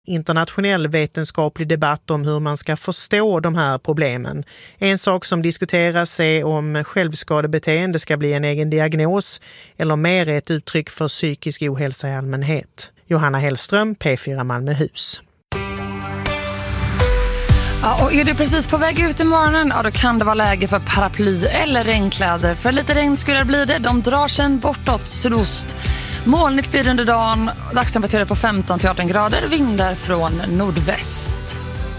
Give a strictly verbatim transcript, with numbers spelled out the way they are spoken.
internationell vetenskaplig debatt om hur man ska förstå de här problemen. En sak som diskuteras är om självskadebeteende ska bli en egen diagnos eller mer ett uttryck för psykisk ohälsa i allmänhet. Johanna Hellström, P fyra Malmöhus. Ja, och är du precis på väg ut i morgonen, ja, då kan det vara läge för paraply eller regnkläder. För lite regn skulle det bli det. De drar sen bortåt sydost. Molnigt blir det under dagen. Dagstemperaturer på femton till arton grader. Vindar från nordväst.